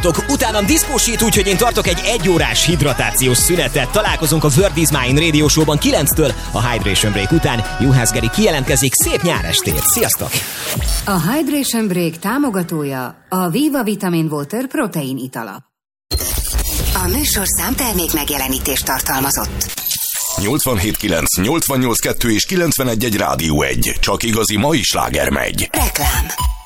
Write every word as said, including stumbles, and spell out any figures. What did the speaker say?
hallgassátok, utánam diszkósít, úgyhogy én tartok egy egyórás hidratációs szünetet. Találkozunk a Word is Mine Radio Show-ban kilenctől, a Hydration Break után. Juhász Geri kijelentkezik, szép nyárestét. Sziasztok! A Hydration Break támogatója a Viva Vitamin Water protein itala. A műsorszám termék megjelenítést tartalmazott. nyolcvanhét kilenc, nyolcvannyolc kettő és kilencvenegy egy Rádió egy. Csak igazi mai sláger megy. Reklám.